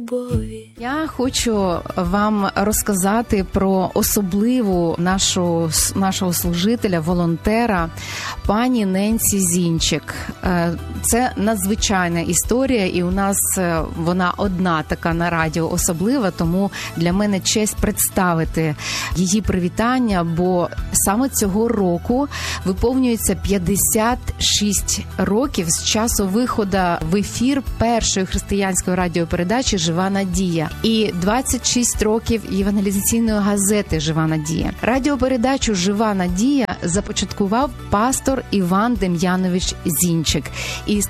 любові. Я хочу вам розказати про особливу нашого служителя, волонтера, пані Ненсі Зінчик. Це надзвичайна історія, і у нас вона одна така на радіо особлива, тому для мене честь представити її привітання, бо саме цього року виповнюється 56 років з часу виходу в ефір першої християнської радіопередачі «Жива надія» і 26 років євангелізаційної газети «Жива надія». Радіопередачу «Жива надія» започаткував пастор Іван Дем'янович Зінчик. І з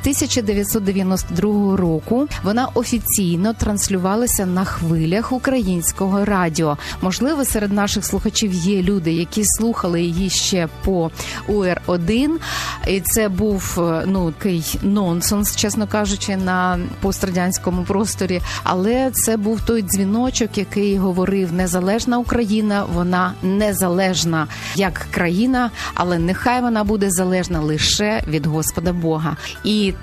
1992 року вона офіційно транслювалася на хвилях українського радіо. Можливо, серед наших слухачів є люди, які слухали її ще по УР-1. І це був, такий нонсенс, чесно кажучи, на пострадянському просторі. Але це був той дзвіночок, який говорив: незалежна Україна, вона незалежна як країна, але нехай вона буде залежна лише від Господа Бога. І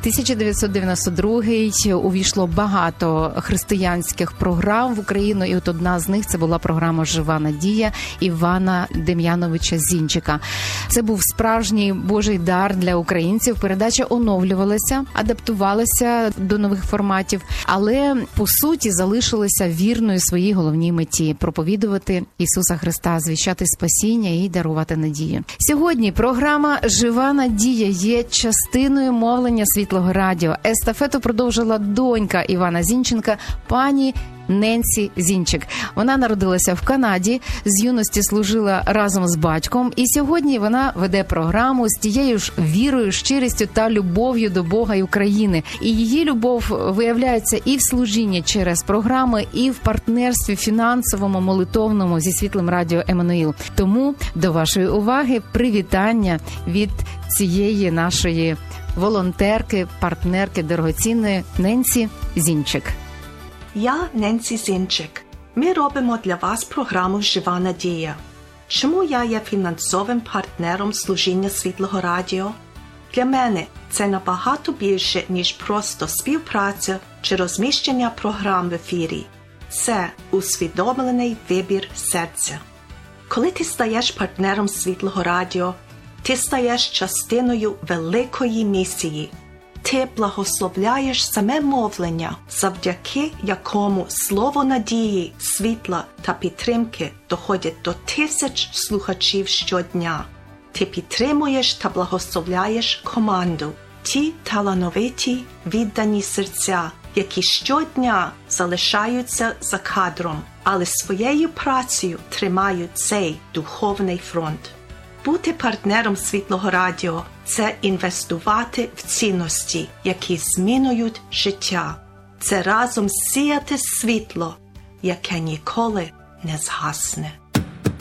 1992-й увійшло багато християнських програм в Україну, і от одна з них це була програма «Жива надія» Івана Дем'яновича Зінчика. Це був справжній Божий дар для українців. Передача оновлювалася, адаптувалася до нових форматів, але по суті залишилася вірною своїй головній меті – проповідувати Ісуса Христа, звіщати спасіння і дарувати надію. Сьогодні програма «Жива надія» є частиною мовлення Світлого радіо. Естафету продовжила донька Івана Зінченка, пані Ненсі Зінчик. Вона народилася в Канаді, з юності служила разом з батьком, і сьогодні вона веде програму з тією ж вірою, щирістю та любов'ю до Бога і України. І її любов виявляється і в служінні через програми, і в партнерстві фінансовому, молитовному зі Світлим радіо «Еммануїл». Тому до вашої уваги привітання від цієї нашої волонтерки, партнерки дорогоцінної Ненсі Зінчик. Я Ненсі Зінчик. Ми робимо для вас програму «Жива надія». Чому я є фінансовим партнером служіння Світлого радіо? Для мене це набагато більше, ніж просто співпраця чи розміщення програм в ефірі. Це усвідомлений вибір серця. Коли ти стаєш партнером Світлого радіо, ти стаєш частиною великої місії. Ти благословляєш саме мовлення, завдяки якому слово надії, світла та підтримки доходять до тисяч слухачів щодня. Ти підтримуєш та благословляєш команду, ті талановиті, віддані серця, які щодня залишаються за кадром, але своєю працею тримають цей духовний фронт. Бути партнером Світлого радіо – це інвестувати в цінності, які змінюють життя. Це разом сіяти світло, яке ніколи не згасне.